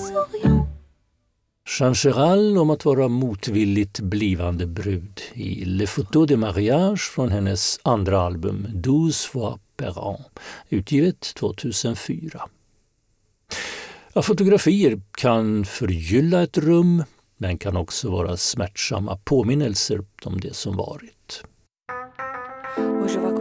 Jeanne Chéral om att vara motvilligt blivande brud i Le Photo de Mariage från hennes andra album 12 fois par an, utgivet 2004. Ja, fotografier kan förgylla ett rum, men kan också vara smärtsamma påminnelser om det som varit. Och je vois